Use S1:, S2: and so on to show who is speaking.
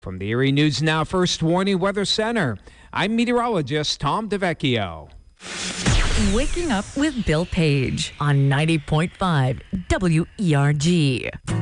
S1: From the Erie News Now First Warning Weather Center, I'm meteorologist Tom DeVecchio.
S2: Waking up with Bill Page on 90.5 WERG.